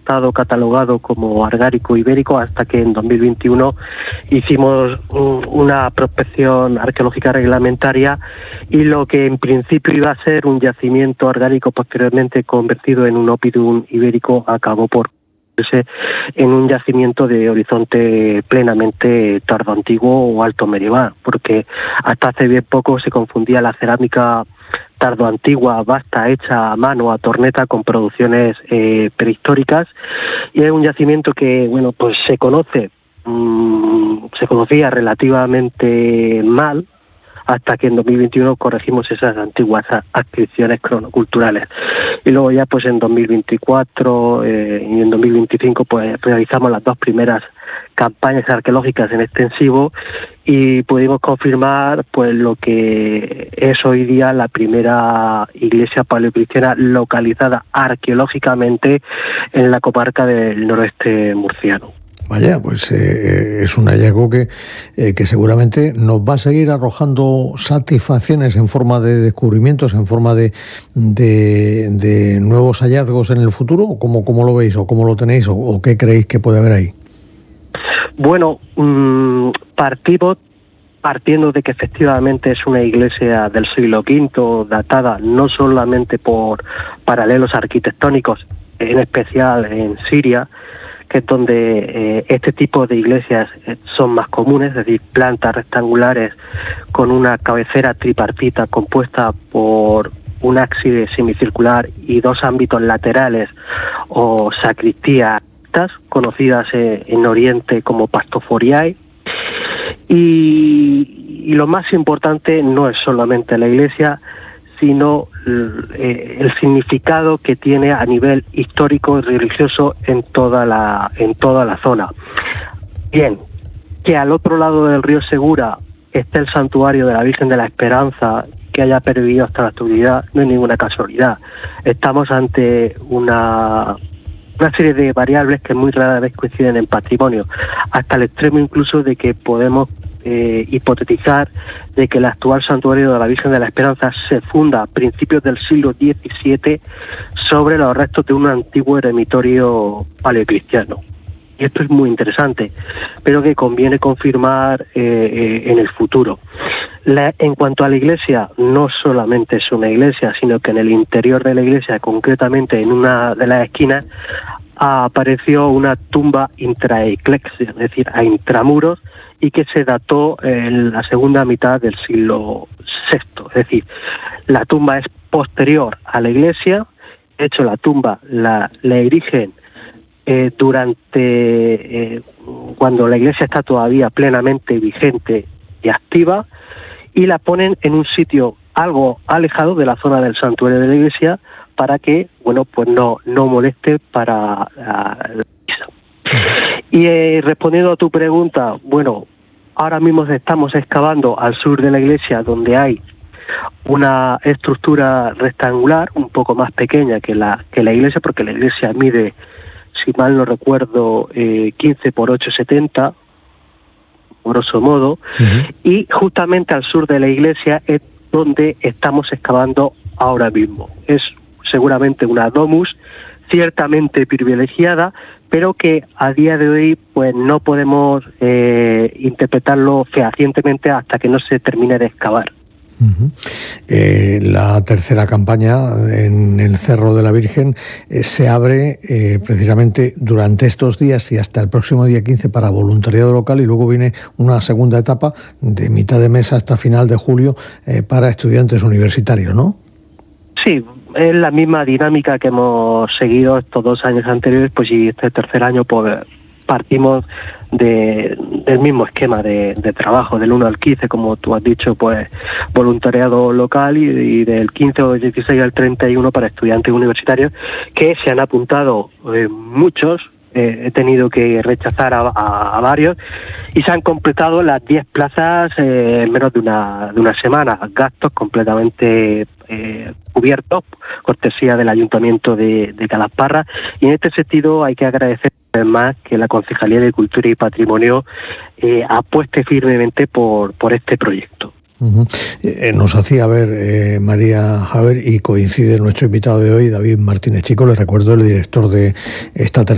estado catalogado como argárico ibérico hasta que en 2021 hicimos una prospección arqueológica reglamentaria y lo que en principio iba a ser un yacimiento argárico posteriormente convertido en un oppidum ibérico acabó por en un yacimiento de horizonte plenamente tardoantiguo o alto medieval, porque hasta hace bien poco se confundía la cerámica tardoantigua vasta hecha a mano a torneta con producciones prehistóricas, y es un yacimiento que pues se conocía relativamente mal hasta que en 2021 corregimos esas antiguas adscripciones cronoculturales. Y luego ya pues en 2024 y en 2025 pues realizamos las dos primeras campañas arqueológicas en extensivo y pudimos confirmar pues lo que es hoy día la primera iglesia paleocristiana localizada arqueológicamente en la comarca del noroeste murciano. Vaya, pues es un hallazgo que seguramente nos va a seguir arrojando satisfacciones en forma de descubrimientos, en forma de nuevos hallazgos en el futuro. ¿Cómo lo veis o cómo lo tenéis o qué creéis que puede haber ahí? Bueno, partiendo de que efectivamente es una iglesia del siglo V, datada no solamente por paralelos arquitectónicos, en especial en Siria, que es donde este tipo de iglesias son más comunes, es decir, plantas rectangulares con una cabecera tripartita compuesta por un ábside semicircular y dos ámbitos laterales o sacristías conocidas en Oriente como pastoforiae. Y lo más importante no es solamente la iglesia, sino el significado que tiene a nivel histórico y religioso en toda la zona. Bien, que al otro lado del río Segura esté el santuario de la Virgen de la Esperanza, que haya pervivido hasta la actualidad, no es ninguna casualidad. Estamos ante una serie de variables que muy rara vez coinciden en patrimonio, hasta el extremo incluso de que podemos hipotetizar de que el actual santuario de la Virgen de la Esperanza se funda a principios del siglo XVII sobre los restos de un antiguo eremitorio paleocristiano. Y esto es muy interesante, pero que conviene confirmar en el futuro. En cuanto a la iglesia, no solamente es una iglesia, sino que en el interior de la iglesia, concretamente en una de las esquinas, apareció una tumba intraeclexia, es decir, a intramuros, y que se dató en la segunda mitad del siglo VI. Es decir, la tumba es posterior a la iglesia. De hecho, la tumba la erigen cuando la iglesia está todavía plenamente vigente y activa, y la ponen en un sitio algo alejado de la zona del santuario de la iglesia para que, pues no moleste para la misa. Y respondiendo a tu pregunta, ahora mismo estamos excavando al sur de la iglesia, donde hay una estructura rectangular un poco más pequeña que la iglesia, porque la iglesia mide, si mal no recuerdo, 15 por 8,70, grosso modo, y justamente al sur de la iglesia es donde estamos excavando ahora mismo. Es seguramente una domus ciertamente privilegiada, pero que a día de hoy pues no podemos interpretarlo fehacientemente hasta que no se termine de excavar. La tercera campaña en el Cerro de la Virgen se abre precisamente durante estos días y hasta el próximo día 15 para voluntariado local, y luego viene una segunda etapa de mitad de mes hasta final de julio para estudiantes universitarios, ¿no? Sí, es la misma dinámica que hemos seguido estos 2 años anteriores, pues, y este tercer año pues partimos del mismo esquema de trabajo, del 1 al 15, como tú has dicho, pues voluntariado local, y del 15 o del 16 al 31 para estudiantes universitarios, que se han apuntado muchos. He tenido que rechazar a varios, y se han completado las 10 plazas en menos de una semana. Gastos completamente cubiertos, cortesía del Ayuntamiento de Calasparra, y en este sentido hay que agradecer además que la Concejalía de Cultura y Patrimonio apueste firmemente por este proyecto. Nos hacía ver María Javer, y coincide nuestro invitado de hoy, David Martínez Chico, les recuerdo, el director de esta tercera